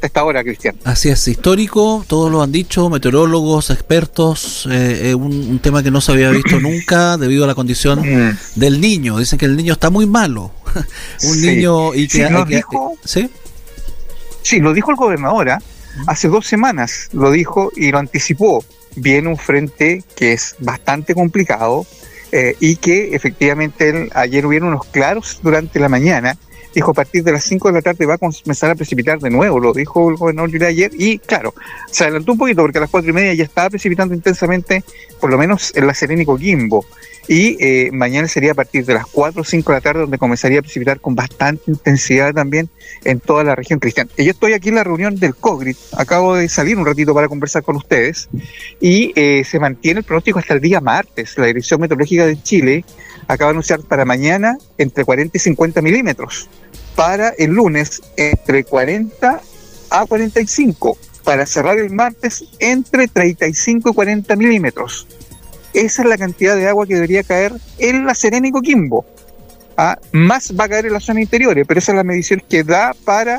hasta esta hora, Cristian. Así es, histórico, todos lo han dicho, meteorólogos, expertos, un tema que no se había visto nunca debido a la condición del niño. Dicen que el niño está muy malo. Niño y que... ¿Sí? Sí, lo dijo el gobernador, hace 2 semanas lo dijo y lo anticipó. Viene un frente que es bastante complicado y que efectivamente ayer hubieron unos claros durante la mañana. Dijo, a partir de las 5 de la tarde va a comenzar a precipitar de nuevo, lo dijo el gobernador Yulia ayer, y claro, se adelantó un poquito porque a las 4:30 ya estaba precipitando intensamente, por lo menos en La Serena y Coquimbo, y mañana sería a partir de las 4 o 5 de la tarde donde comenzaría a precipitar con bastante intensidad también en toda la región, Cristian. Yo estoy aquí en la reunión del COGRIT, acabo de salir un ratito para conversar con ustedes, y se mantiene el pronóstico hasta el día martes. La Dirección Meteorológica de Chile acaba de anunciar para mañana entre 40 y 50 milímetros, para el lunes entre 40 a 45, para cerrar el martes entre 35 y 40 milímetros. Esa es la cantidad de agua que debería caer en La Serena y Coquimbo. Más va a caer en las zonas interiores, pero esa es la medición que da para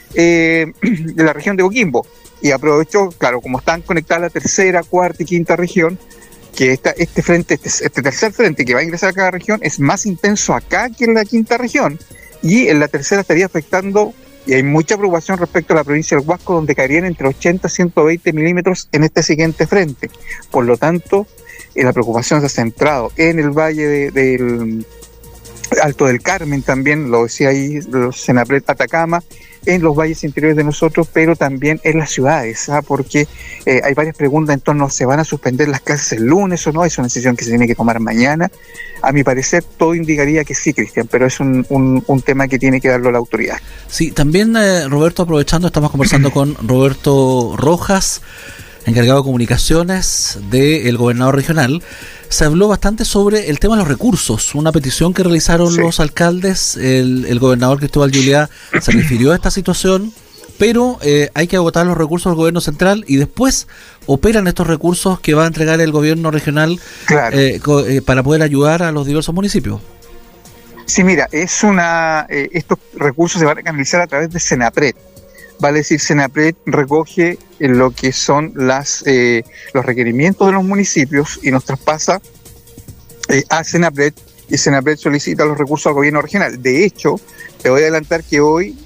la región de Coquimbo. Y aprovecho, claro, como están conectadas la tercera, cuarta y quinta región, que este tercer frente que va a ingresar a cada región es más intenso acá que en la quinta región, y en la tercera estaría afectando, y hay mucha preocupación respecto a la provincia del Huasco, donde caerían entre 80 y 120 milímetros en este siguiente frente. Por lo tanto, la preocupación se ha centrado en el valle del Alto del Carmen, también lo decía ahí, los Senapred, Atacama, en los valles interiores de nosotros, pero también en las ciudades, porque hay varias preguntas en torno a ¿se van a suspender las clases el lunes o no? Es una decisión que se tiene que tomar mañana. A mi parecer todo indicaría que sí, Cristian, pero es un tema que tiene que darlo la autoridad. Sí, también Roberto, aprovechando, estamos conversando con Roberto Rojas, encargado de comunicaciones del gobernador regional. Se habló bastante sobre el tema de los recursos, una petición que realizaron los alcaldes. El gobernador Cristóbal Yuliá se refirió a esta situación, pero hay que agotar los recursos del gobierno central y después operan estos recursos que va a entregar el gobierno regional, claro, para poder ayudar a los diversos municipios. Sí, mira, estos recursos se van a canalizar a través de Senapred. Vale decir, Senapred recoge lo que son los requerimientos de los municipios y nos traspasa a Senapred, y Senapred solicita los recursos al gobierno regional. De hecho, te voy a adelantar que hoy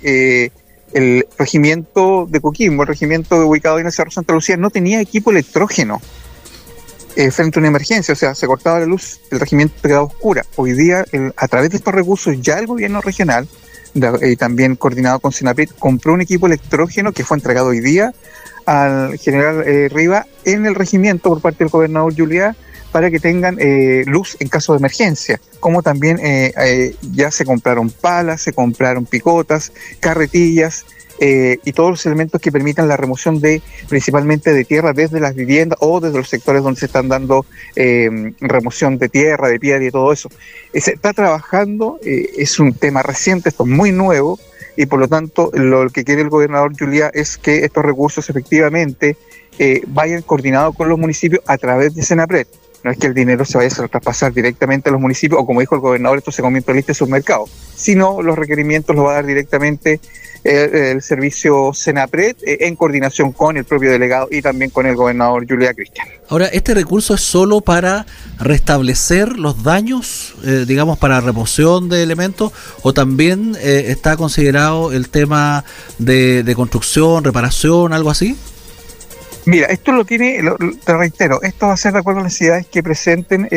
el regimiento de Coquimbo, el regimiento ubicado en el Cerro Santa Lucía, no tenía equipo electrógeno frente a una emergencia, o sea, se cortaba la luz, el regimiento quedaba oscura. Hoy día, a través de estos recursos, ya el gobierno regional, también coordinado con Senapred, compró un equipo electrógeno que fue entregado hoy día al general Riva en el regimiento por parte del gobernador Yuliá, para que tengan luz en caso de emergencia, como también ya se compraron palas, se compraron picotas, carretillas, y todos los elementos que permitan la remoción principalmente de tierra desde las viviendas o desde los sectores donde se están dando remoción de tierra, de piedra y todo eso. Se está trabajando, es un tema reciente, esto es muy nuevo, y por lo tanto lo que quiere el gobernador Yuliá es que estos recursos efectivamente vayan coordinados con los municipios a través de Senapred. No es que el dinero se vaya a traspasar directamente a los municipios, o como dijo el gobernador, esto se comienza lista de submercado, sino los requerimientos los va a dar directamente el servicio Senapred en coordinación con el propio delegado y también con el gobernador Yuliá, Cristian. Ahora, ¿este recurso es solo para restablecer los daños, digamos, para remoción de elementos, o también está considerado el tema de construcción, reparación, algo así? Mira, esto te reitero, esto va a ser de acuerdo a las necesidades que presenten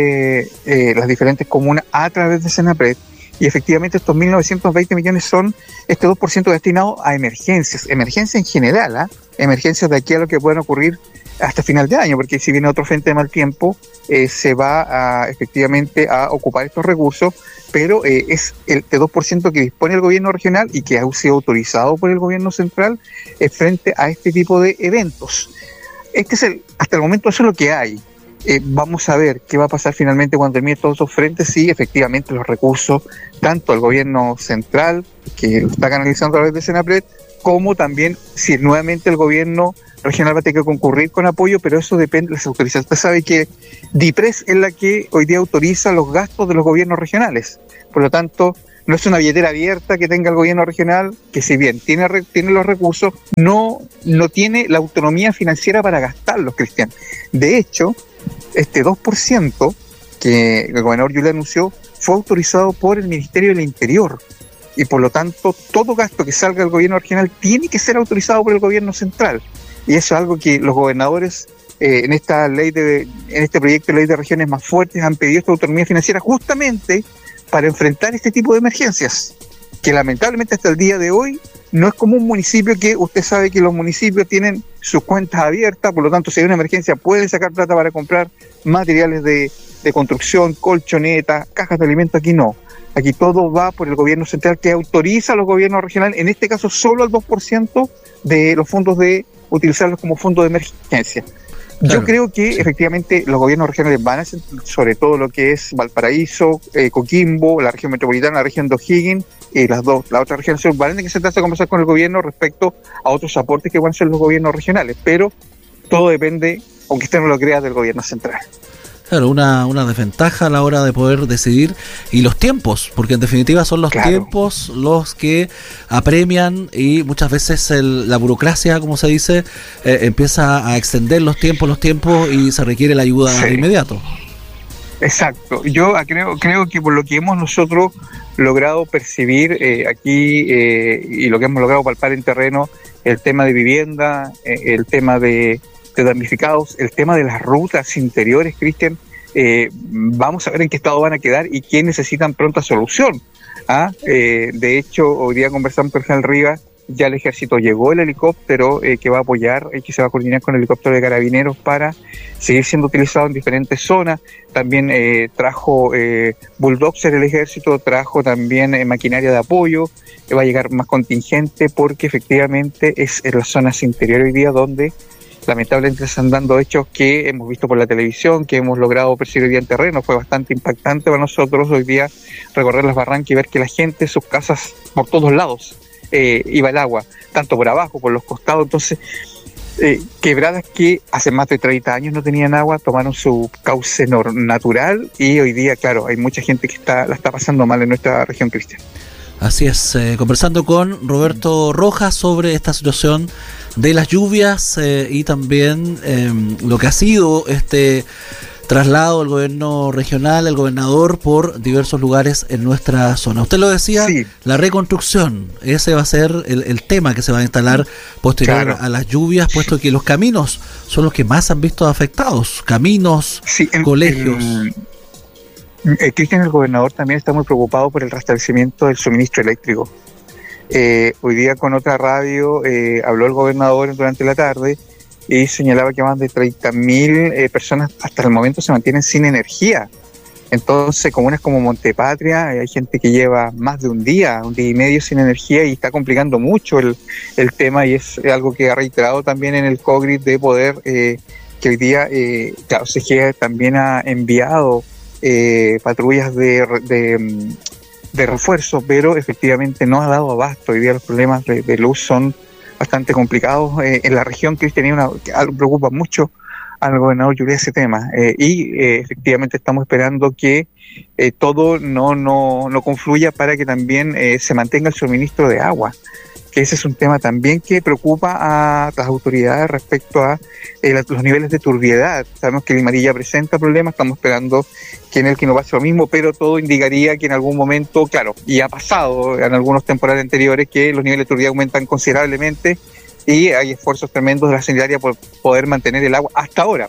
las diferentes comunas a través de Senapred, y efectivamente estos 1.920 millones son este 2% destinado a emergencias en general, emergencias de aquí a lo que puedan ocurrir hasta final de año, porque si viene otro frente de mal tiempo, se va efectivamente a ocupar estos recursos, pero es el 2% que dispone el gobierno regional y que ha sido autorizado por el gobierno central frente a este tipo de eventos. Hasta el momento eso es lo que hay. Vamos a ver qué va a pasar finalmente cuando termine todos esos frentes, si efectivamente los recursos, tanto el gobierno central, que lo está canalizando a través de Senapred, como también si nuevamente el gobierno regional va a tener que concurrir con apoyo, pero eso depende de las autorizaciones. Usted sabe que DIPRES es la que hoy día autoriza los gastos de los gobiernos regionales. Por lo tanto, no es una billetera abierta que tenga el gobierno regional, que si bien tiene los recursos, no tiene la autonomía financiera para gastarlos, Cristian. De hecho, este 2% que el gobernador Yulia anunció fue autorizado por el Ministerio del Interior, y por lo tanto todo gasto que salga del gobierno regional tiene que ser autorizado por el gobierno central, y eso es algo que los gobernadores en este proyecto de ley de regiones más fuertes han pedido esta autonomía financiera justamente para enfrentar este tipo de emergencias, que lamentablemente hasta el día de hoy no es como un municipio, que usted sabe que los municipios tienen sus cuentas abiertas, por lo tanto si hay una emergencia pueden sacar plata para comprar materiales de construcción, colchonetas, cajas de alimentos. Aquí no, aquí todo va por el gobierno central, que autoriza a los gobiernos regionales, en este caso solo al 2% de los fondos, de utilizarlos como fondo de emergencia. Claro, yo creo que sí, efectivamente los gobiernos regionales van a hacer, sobre todo lo que es Valparaíso, Coquimbo, la región metropolitana, la región de O'Higgins, las otras regiones van a tener que sentarse a conversar con el gobierno respecto a otros aportes que van a hacer los gobiernos regionales, pero todo depende, aunque usted no lo crea, del gobierno central. Claro, una desventaja a la hora de poder decidir, y los tiempos, porque en definitiva son los tiempos los que apremian, y muchas veces la burocracia, como se dice, empieza a extender los tiempos y se requiere la ayuda de inmediato. Exacto, yo creo que por lo que hemos nosotros logrado percibir aquí y lo que hemos logrado palpar en terreno, el tema de vivienda, el tema de damnificados, el tema de las rutas interiores, Cristian, vamos a ver en qué estado van a quedar y quién necesitan pronta solución. De hecho, hoy día conversamos con el general Rivas, ya el ejército llegó el helicóptero que va a apoyar y que se va a coordinar con el helicóptero de carabineros para seguir siendo utilizado en diferentes zonas. También trajo bulldozer el ejército, trajo también maquinaria de apoyo, va a llegar más contingente, porque efectivamente es en las zonas interiores hoy día donde lamentablemente se están dando hechos que hemos visto por la televisión, que hemos logrado percibir hoy día en terreno. Fue bastante impactante para nosotros hoy día recorrer las barrancas y ver que la gente, sus casas, por todos lados, iba el agua, tanto por abajo, por los costados. Entonces, quebradas que hace más de 30 años no tenían agua, tomaron su cauce natural, y hoy día, claro, hay mucha gente que la está pasando mal en nuestra región, Cristian. Así es, conversando con Roberto Rojas sobre esta situación de las lluvias y también lo que ha sido este traslado del gobierno regional, el gobernador, por diversos lugares en nuestra zona. Usted lo decía, sí, la reconstrucción, ese va a ser el tema que se va a instalar posterior a las lluvias, puesto que los caminos son los que más han visto afectados, caminos, sí, colegios. Cristian, el gobernador también está muy preocupado por el restablecimiento del suministro eléctrico. Hoy día con otra radio habló el gobernador durante la tarde y señalaba que más de 30.000 personas hasta el momento se mantienen sin energía. Entonces, comunas como Montepatria, hay gente que lleva más de un día y medio sin energía, y está complicando mucho el tema, y es algo que ha reiterado también en el COGRID, de poder que hoy día, claro, CGE también ha enviado patrullas de refuerzo, pero efectivamente no ha dado abasto. Hoy día los problemas de luz son bastante complicados en la región, que algo preocupa mucho al gobernador Yulia ese tema, y efectivamente estamos esperando que todo no confluya para que también se mantenga el suministro de agua, que ese es un tema también que preocupa a las autoridades respecto a los niveles de turbiedad. Sabemos que Limarí ya presenta problemas, estamos esperando que en el que no pase lo mismo, pero todo indicaría que en algún momento, claro, y ha pasado en algunos temporales anteriores, que los niveles de turbiedad aumentan considerablemente, y hay esfuerzos tremendos de la sanitaria por poder mantener el agua hasta ahora.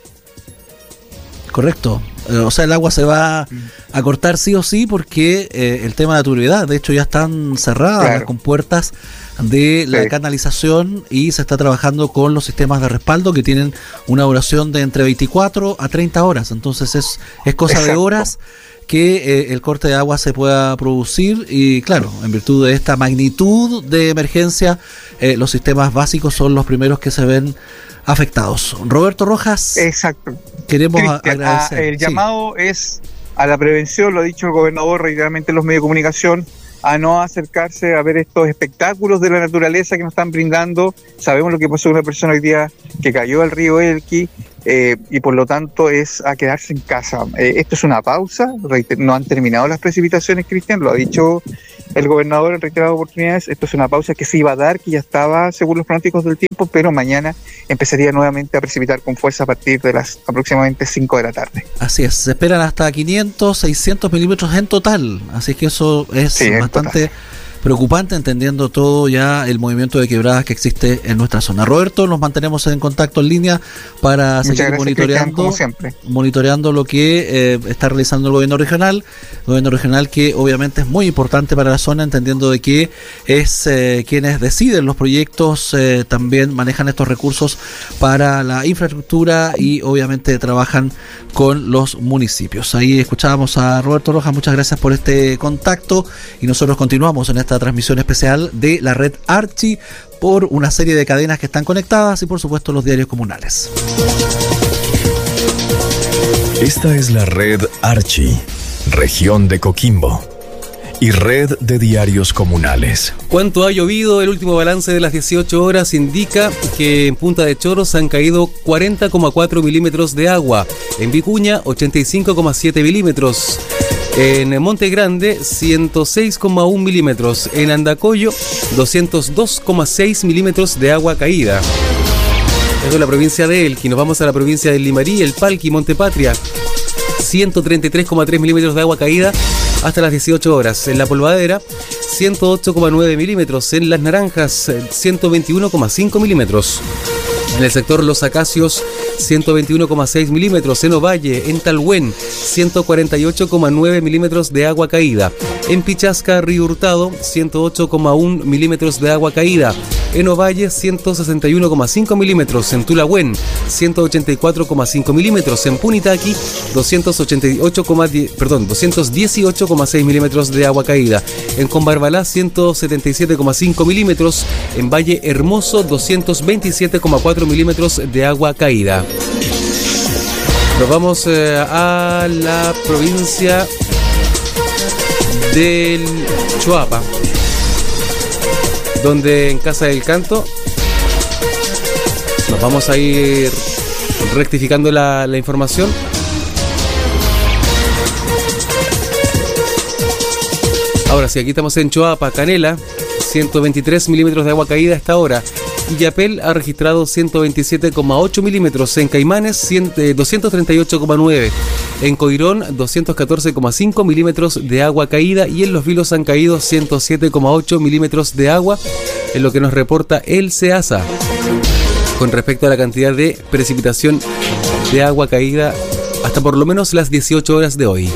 Correcto. O sea, el agua se va a cortar sí o sí, porque el tema de la turbiedad, de hecho ya están cerradas las compuertas de la canalización, y se está trabajando con los sistemas de respaldo que tienen una duración de entre 24 a 30 horas. Entonces es cosa de horas que el corte de agua se pueda producir, y claro, en virtud de esta magnitud de emergencia, los sistemas básicos son los primeros que se ven afectados. Roberto Rojas, exacto, queremos agradecer. El llamado es a la prevención, lo ha dicho el gobernador reiteradamente en los medios de comunicación, a no acercarse a ver estos espectáculos de la naturaleza que nos están brindando. Sabemos lo que pasó con una persona hoy día que cayó al río Elqui, y por lo tanto es a quedarse en casa. Esto es una pausa, no han terminado las precipitaciones, Cristian, lo ha dicho el gobernador en reiteradas oportunidades. Esto es una pausa que se iba a dar, que ya estaba según los pronósticos del tiempo, pero mañana empezaría nuevamente a precipitar con fuerza a partir de las aproximadamente 5 de la tarde. Así es, se esperan hasta 500, 600 milímetros en total, así que eso es bastante preocupante, entendiendo todo ya el movimiento de quebradas que existe en nuestra zona. Roberto, nos mantenemos en contacto en línea para seguir monitoreando lo que está realizando el gobierno regional que obviamente es muy importante para la zona, entendiendo de que es quienes deciden los proyectos, también manejan estos recursos para la infraestructura y obviamente trabajan con los municipios. Ahí escuchábamos a Roberto Rojas, muchas gracias por este contacto y nosotros continuamos en esta transmisión especial de la red Archi por una serie de cadenas que están conectadas y por supuesto los diarios comunales. Esta es la red Archi, región de Coquimbo y red de diarios comunales. ¿Cuánto ha llovido? El último balance de las 18 horas indica que en Punta de Choros han caído 40,4 milímetros de agua, en Vicuña 85,7 milímetros, en Monte Grande 106,1 milímetros, en Andacollo 202,6 milímetros de agua caída. Eso es la provincia de Elqui. Nos vamos a la provincia de Limarí, El Palqui, Montepatria, 133,3 milímetros de agua caída hasta las 18 horas. En La Polvadera 108,9 milímetros, en Las Naranjas 121,5 milímetros. En el sector Los Acacios 121,6 milímetros, en Ovalle, en Talhuén 148,9 milímetros de agua caída, en Pichasca, Río Hurtado 108,1 milímetros de agua caída, en Ovalle 161,5 milímetros, en Tulahuen 184,5 milímetros, en Punitaqui 218,6 milímetros de agua caída, en Combarbalá 177,5 milímetros, en Valle Hermoso 227,4 milímetros de agua caída. Nos vamos a la provincia del Choapa, donde en Casa del Canto nos vamos a ir rectificando la información. Ahora sí, aquí estamos en Choapa, Canela, 123 milímetros de agua caída a esta hora. Illapel ha registrado 127,8 milímetros, en Caimanes 238,9, en Coirón 214,5 milímetros de agua caída y en Los Vilos han caído 107,8 milímetros de agua, en lo que nos reporta el SEASA con respecto a la cantidad de precipitación de agua caída hasta por lo menos las 18 horas de hoy.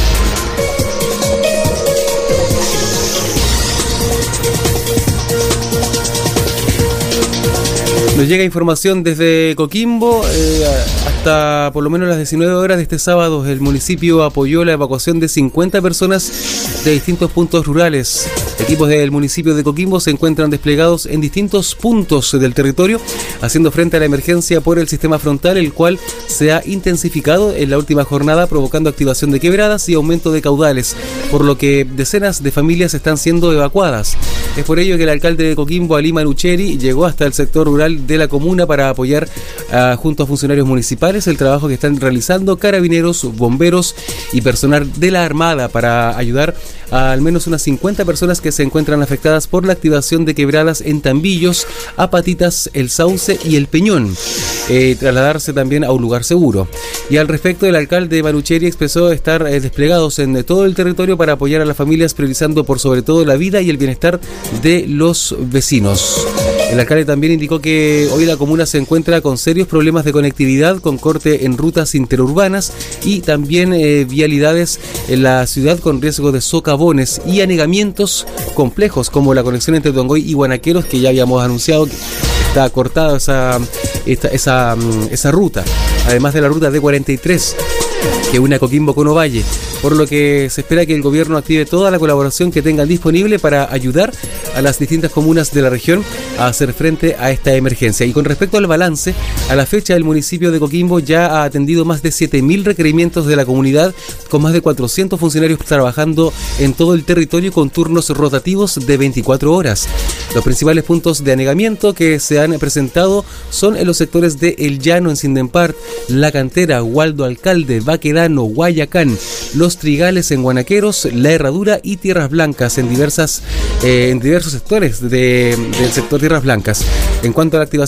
Nos llega información desde Coquimbo. Hasta por lo menos las 19 horas de este sábado, el municipio apoyó la evacuación de 50 personas de distintos puntos rurales. Equipos del municipio de Coquimbo se encuentran desplegados en distintos puntos del territorio, haciendo frente a la emergencia por el sistema frontal, el cual se ha intensificado en la última jornada, provocando activación de quebradas y aumento de caudales, por lo que decenas de familias están siendo evacuadas. Es por ello que el alcalde de Coquimbo, Ali Manucheri, llegó hasta el sector rural de la comuna para apoyar junto a funcionarios municipales el trabajo que están realizando carabineros, bomberos y personal de la Armada para ayudar a al menos unas 50 personas que se encuentran afectadas por la activación de quebradas en Tambillos, Apatitas, El Sauce y El Peñón, trasladarse también a un lugar seguro. Y al respecto, el alcalde Manucheri expresó estar desplegados en todo el territorio para apoyar a las familias, priorizando por sobre todo la vida y el bienestar de los vecinos. El alcalde también indicó que hoy la comuna se encuentra con serios problemas de conectividad, con corte en rutas interurbanas y también vialidades en la ciudad con riesgo de socavones y anegamientos complejos, como la conexión entre Tongoy y Guanaqueros, que ya habíamos anunciado que está cortada esa ruta, además de la ruta D43 que une a Coquimbo con Ovalle. por lo que se espera que el gobierno active toda la colaboración que tengan disponible para ayudar a las distintas comunas de la región a hacer frente a esta emergencia. Y con respecto al balance, a la fecha el municipio de Coquimbo ya ha atendido más de 7.000 requerimientos de la comunidad, con más de 400 funcionarios trabajando en todo el territorio con turnos rotativos de 24 horas. Los principales puntos de anegamiento que se han presentado son en los sectores de El Llano en Sindempart, La Cantera, Waldo Alcalde, Baquedano, Guayacán, Los Trigales en Guanaqueros, La Herradura y Tierras Blancas en diversos sectores del sector Tierras Blancas. En cuanto a la activación